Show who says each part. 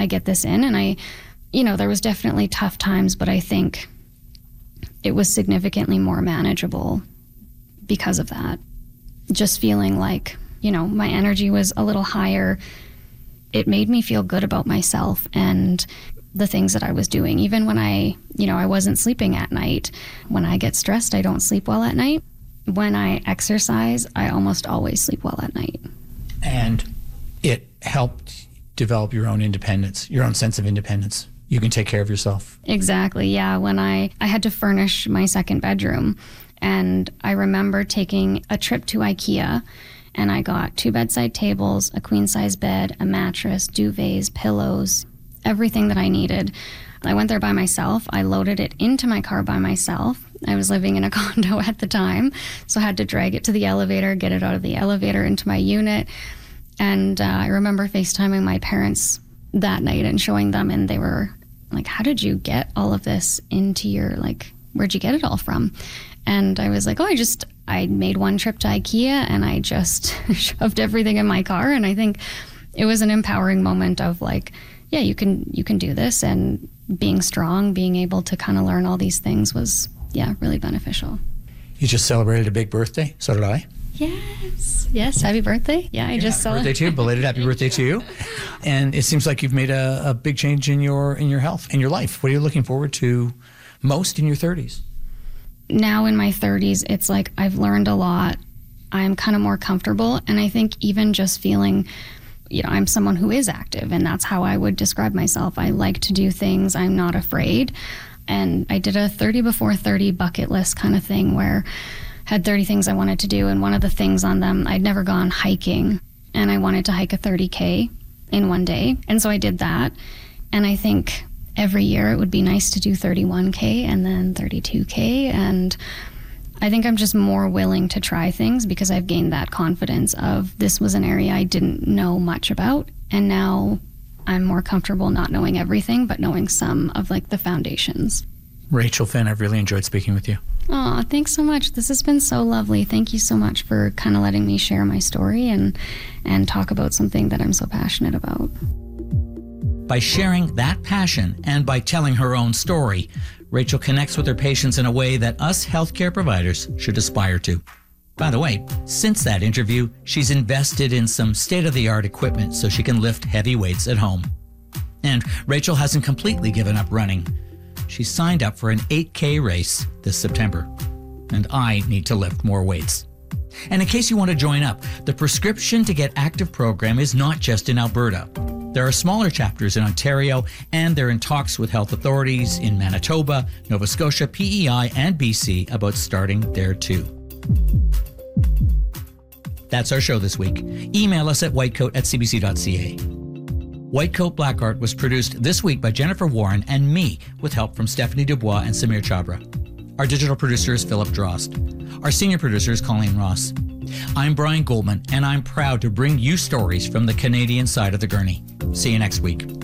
Speaker 1: I get this in. And there was definitely tough times, but I think it was significantly more manageable because of that. Just feeling like, my energy was a little higher. It made me feel good about myself and the things that I was doing. Even when I wasn't sleeping at night. When I get stressed, I don't sleep well at night. When I exercise, I almost always sleep well at night.
Speaker 2: And it helped develop your own independence, your own sense of independence. You can take care of yourself.
Speaker 1: Exactly, yeah. When I had to furnish my second bedroom, and I remember taking a trip to IKEA, and I got 2 bedside tables, a queen-size bed, a mattress, duvets, pillows, everything that I needed. I went there by myself. I loaded it into my car by myself. I was living in a condo at the time, so I had to drag it to the elevator, get it out of the elevator into my unit. And I remember FaceTiming my parents that night and showing them, and they were like, how did you get all of this into your, where'd you get it all from? And I was like, I made one trip to IKEA and I just shoved everything in my car. And I think it was an empowering moment of you can do this, and being strong, being able to kind of learn all these things was, really beneficial.
Speaker 2: You just celebrated a big birthday. So did I.
Speaker 1: Yes. Happy birthday. Yeah, I just celebrated.
Speaker 2: Birthday to you. Belated happy birthday to you. And it seems like you've made a big change in your health, in your life. What are you looking forward to most in your 30s?
Speaker 1: Now in my 30s, it's like I've learned a lot. I'm kind of more comfortable. And I think even just feeling, I'm someone who is active, and that's how I would describe myself. I like to do things. I'm not afraid. And I did a 30 before 30 bucket list kind of thing where I had 30 things I wanted to do. And one of the things on them, I'd never gone hiking, and I wanted to hike a 30K in one day. And so I did that. And I think every year it would be nice to do 31K and then 32K. And I think I'm just more willing to try things because I've gained that confidence of this was an area I didn't know much about. And now I'm more comfortable not knowing everything, but knowing some of the foundations.
Speaker 2: Rachel Finn, I've really enjoyed speaking with you.
Speaker 1: Oh, thanks so much. This has been so lovely. Thank you so much for kind of letting me share my story and talk about something that I'm so passionate about.
Speaker 3: By sharing that passion and by telling her own story, Rachel connects with her patients in a way that us healthcare providers should aspire to. By the way, since that interview, she's invested in some state-of-the-art equipment so she can lift heavy weights at home. And Rachel hasn't completely given up running. She signed up for an 8K race this September. And I need to lift more weights. And in case you want to join up, the Prescription to Get Active program is not just in Alberta. There are smaller chapters in Ontario, and they're in talks with health authorities in Manitoba, Nova Scotia, PEI, and BC about starting there too. That's our show this week. Email us at whitecoat@cbc.ca. Whitecoat Black Art was produced this week by Jennifer Warren and me, with help from Stephanie Dubois and Samir Chabra. Our digital producer is Philip Drost. Our senior producer is Colleen Ross. I'm Brian Goldman, and I'm proud to bring you stories from the Canadian side of the gurney. See you next week.